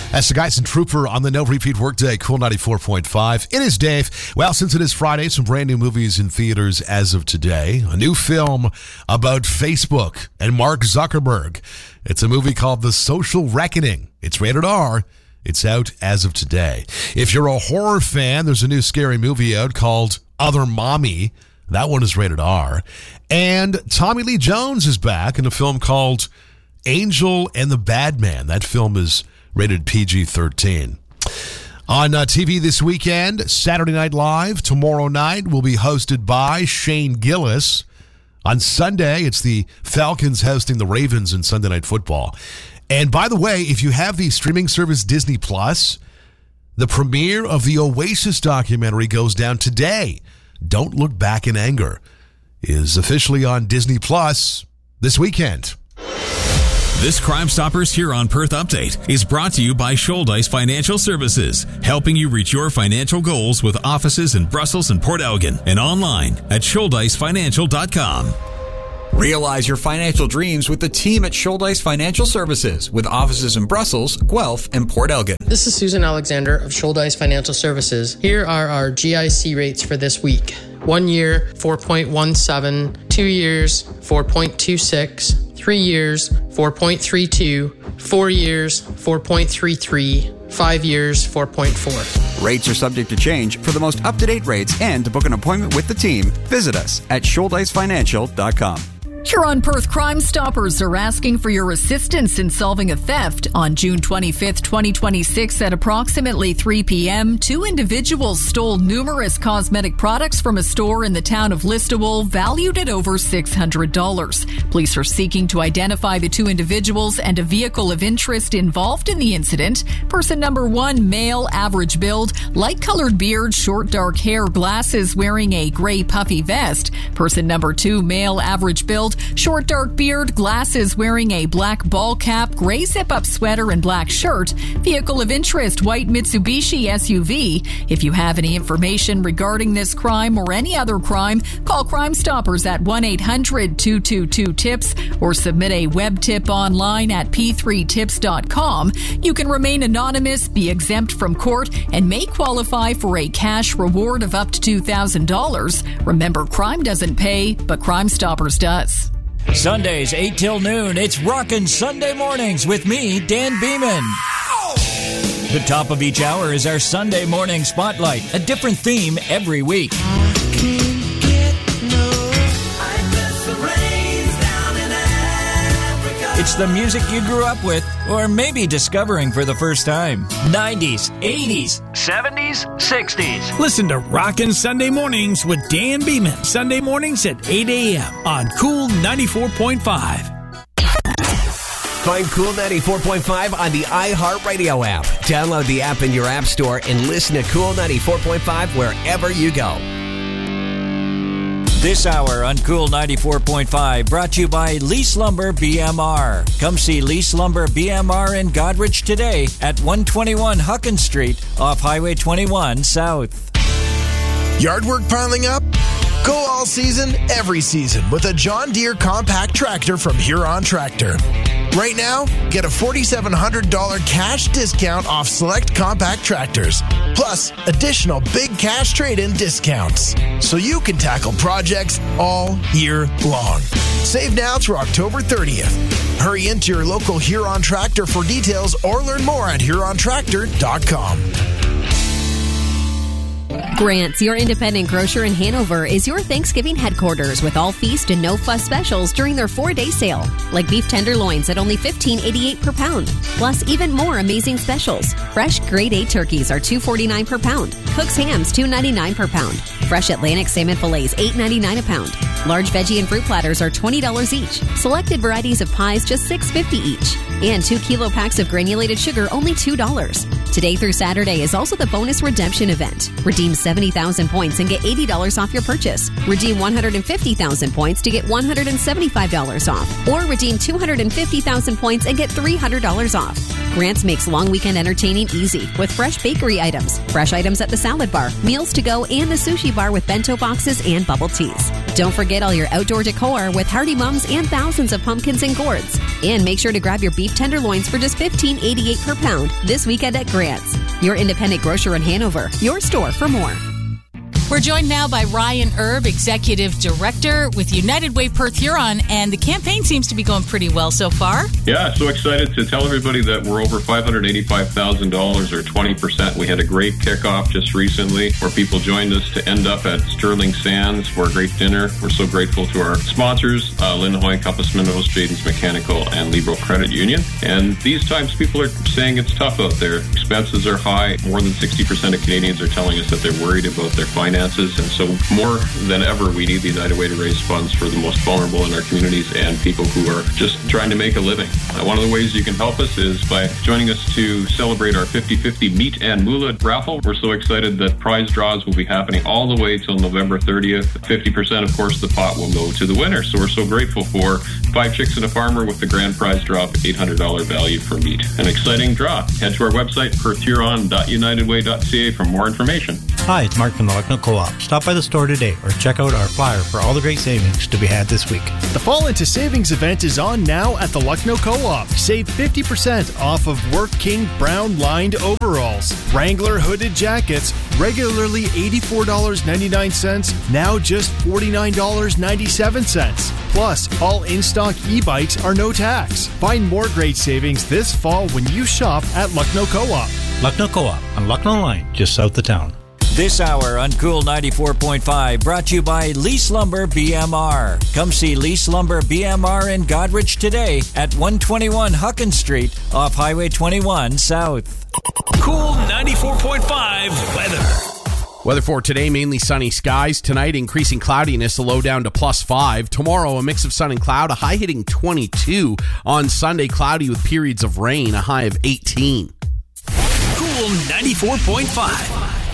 That's the Guys and Trooper on the No Repeat Workday, Cool 94.5. It is Dave. Well, since it is Friday, some brand new movies in theaters as of today. A new film about Facebook and Mark Zuckerberg. It's a movie called The Social Reckoning. It's rated R. It's out as of today. If you're a horror fan, there's a new scary movie out called Other Mommy. That one is rated R. And Tommy Lee Jones is back in a film called Angel and the Bad Man. That film is rated PG-13. On TV this weekend, Saturday Night Live tomorrow night will be hosted by Shane Gillis. On Sunday, it's the Falcons hosting the Ravens in Sunday Night Football. And by the way, if you have the streaming service Disney Plus, the premiere of the Oasis documentary goes down today. Don't Look Back in Anger is officially on Disney Plus this weekend. This Crime Stoppers Huron Perth update is brought to you by Shouldice Financial Services, helping you reach your financial goals with offices in Brussels and Port Elgin and online at ShouldiceFinancial.com. Realize your financial dreams with the team at Shouldice Financial Services with offices in Brussels, Guelph, and Port Elgin. This is Susan Alexander of Shouldice Financial Services. Here are our GIC rates for this week. 1 year, 4.17, 2 years, 4.26, 3 years, 4.32, 4 years, 4.33, 5 years, 4.4. Rates are subject to change. For the most up-to-date rates and to book an appointment with the team, visit us at ShouldiceFinancial.com. Huron Perth Crime Stoppers are asking for your assistance in solving a theft. On June 25th, 2026 at approximately 3 p.m., two individuals stole numerous cosmetic products from a store in the town of Listowel valued at over $600. Police are seeking to identify the two individuals and a vehicle of interest involved in the incident. Person number 1, male, average build, light-colored beard, short dark hair, glasses, wearing a gray puffy vest. Person number 2, male, average build, short dark beard, glasses, wearing a black ball cap, gray zip-up sweater, and black shirt. Vehicle of interest, white Mitsubishi SUV. If you have any information regarding this crime or any other crime, call Crime Stoppers at 1-800-222-TIPS or submit a web tip online at p3tips.com. You can remain anonymous, be exempt from court, and may qualify for a cash reward of up to $2,000. Remember, crime doesn't pay, but Crime Stoppers does. Sundays, 8 till noon, it's Rockin' Sunday Mornings with me, Dan Beeman. The top of each hour is our Sunday Morning Spotlight, a different theme every week. It's the music you grew up with, or maybe discovering for the first time. 90s, 80s, 70s, 60s. Listen to Rockin' Sunday Mornings with Dan Beeman. Sunday mornings at 8 a.m. on Cool 94.5. Find Cool 94.5 on the iHeartRadio app. Download the app in your app store and listen to Cool 94.5 wherever you go. This hour on Cool 94.5 brought to you by Lease Lumber BMR. Come see Lease Lumber BMR in Godrich today at 121 Huckins Street off Highway 21 South. Yard work piling up? Go all season, every season with a John Deere compact tractor from Huron Tractor. Right now, get a $4,700 cash discount off select compact tractors, plus additional big cash trade-in discounts, so you can tackle projects all year long. Save now through October 30th. Hurry into your local Huron Tractor for details or learn more at HuronTractor.com. Grant's, your independent grocer in Hanover, is your Thanksgiving headquarters with all feast and no fuss specials during their 4-day sale, like beef tenderloins at only $15.88 per pound. Plus, even more amazing specials. Fresh grade A turkeys are $2.49 per pound. Cook's hams $2.99 per pound. Fresh Atlantic salmon fillets $8.99 a pound. Large veggie and fruit platters are $20 each. Selected varieties of pies just $6.50 each. And 2-kilo packs of granulated sugar only $2. Today through Saturday is also the bonus redemption event. Redeem 70,000 points and get $80 off your purchase. Redeem 150,000 points to get $175 off. Or redeem 250,000 points and get $300 off. Grant's makes long weekend entertaining easy with fresh bakery items, fresh items at the salad bar, meals to go, and the sushi bar with bento boxes and bubble teas. Don't forget all your outdoor decor with Hardy Mums and thousands of pumpkins and gourds. And make sure to grab your beef tenderloins for just $15.88 per pound this weekend at Grant's. Your independent grocer in Hanover. Your store for more. We're joined now by Ryan Erb, Executive Director with United Way Perth Huron, and the campaign seems to be going pretty well so far. Yeah, so excited to tell everybody that we're over $585,000 or 20%. We had a great kickoff just recently where people joined us to end up at Sterling Sands for a great dinner. We're so grateful to our sponsors, Lindahoy, Compass Minerals, Jadens Mechanical, and Libro Credit Union. And these times people are saying it's tough out there. Expenses are high. More than 60% of Canadians are telling us that they're worried about their finances. And so more than ever, we need the United Way to raise funds for the most vulnerable in our communities and people who are just trying to make a living. One of the ways you can help us is by joining us to celebrate our 50-50 Meat and Moolah raffle. We're so excited that prize draws will be happening all the way till November 30th. 50%, of course, the pot will go to the winner. So we're so grateful for 5 Chicks and a Farmer with the grand prize draw of $800 value for meat. An exciting draw. Head to our website, perthhuron.unitedway.ca for more information. Hi, it's Mark from the Lucknow Co-op. Stop by the store today or check out our flyer for all the great savings to be had this week. The Fall Into Savings event is on now at the Lucknow Co-op. Save 50% off of Work King brown lined overalls. Wrangler hooded jackets, regularly $84.99, now just $49.97. Plus, all in-stock e-bikes are no tax. Find more great savings this fall when you shop at Lucknow Co-op. Lucknow Co-op on Lucknow Line, just south of town. This hour on Cool 94.5 brought to you by Lease Lumber BMR. Come see Lease Lumber BMR in Godrich today at 121 Hucken Street off Highway 21 South. Cool 94.5 weather. Weather for today, mainly sunny skies. Tonight, increasing cloudiness, a low down to +5. Tomorrow, a mix of sun and cloud, a high hitting 22. On Sunday, cloudy with periods of rain, a high of 18. Cool 94.5.